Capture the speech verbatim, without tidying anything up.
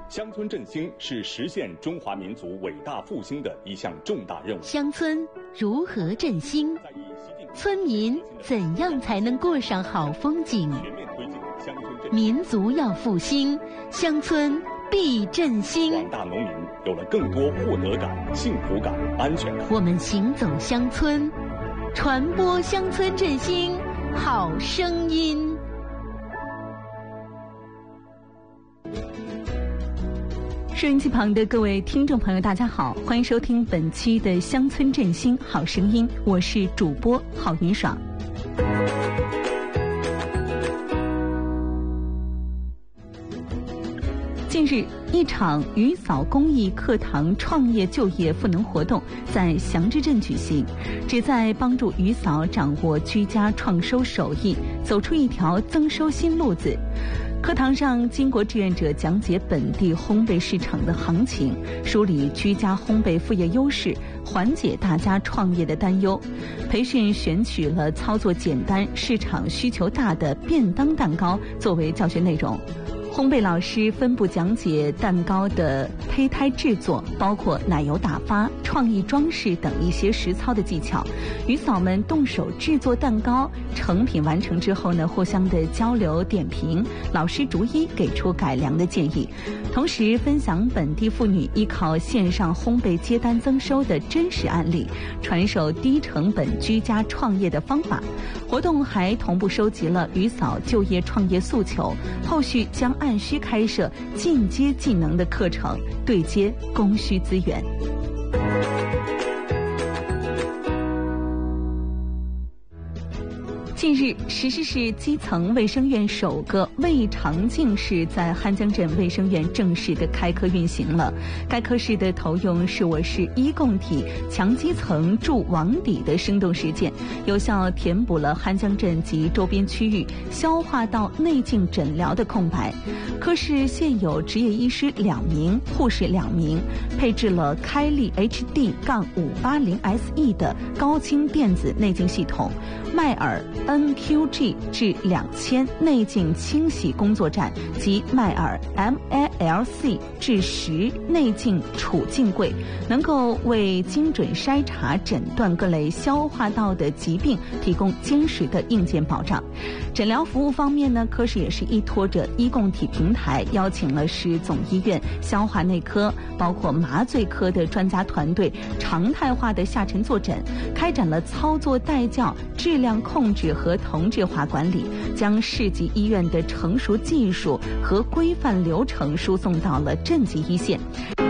乡村振兴是实现中华民族伟大复兴的一项重大任务。 乡村如何振兴？村民怎样才能过上好风景？民族要复兴，乡村必振兴。 广大农民有了更多获得感、幸福感、安全感。 我们行走乡村，传播乡村振兴好声音。 收音机旁的各位听众朋友，大家好，欢迎收听本期的《乡村振兴好声音》，我是主播郝云爽。近日，一场雨扫公益课堂创业就业赋能活动在祥之镇举行，旨在帮助雨扫掌握居家创收手艺，走出一条增收新路子。课堂上，经过志愿者讲解本地烘焙市场的行情，梳理居家烘焙副业优势，缓解大家创业的担忧。培训选取了操作简单、市场需求大的便当蛋糕作为教学内容。烘焙老师分步讲解蛋糕的胚胎制作，包括奶油打发、创意装饰等一些实操的技巧。雨扫们动手制作蛋糕，成品完成之后呢，互相的交流点评，老师逐一给出改良的建议，同时分享本地妇女依靠线上烘焙接单增收的真实案例，传授低成本居家创业的方法。活动还同步收集了雨扫就业创业诉求，后续将按需开设进阶技能的课程，对接供需资源。近日，石狮市基层卫生院首个胃肠镜室在酣江镇卫生院正式的开科运行了。该科室的投用是我市一共体强基层助网底的生动实践，有效填补了酣江镇及周边区域消化道内镜诊疗的空白。科室现有执业医师两名，护士两名，配置了开立 H D 五八零 S E 的高清电子内镜系统，迈尔 N Q G 至两千内镜清洗工作站及迈尔 M A L C 至十内镜储镜柜，能够为精准筛查诊断各类消化道的疾病提供坚实的硬件保障。诊疗服务方面呢，科室也是依托着医共体平台，邀请了市总医院消化内科包括麻醉科的专家团队，常态化的下沉坐诊，开展了操作带教、质量控制和同质化管理，将市级医院的成熟技术和规范流程输送到了镇级一线。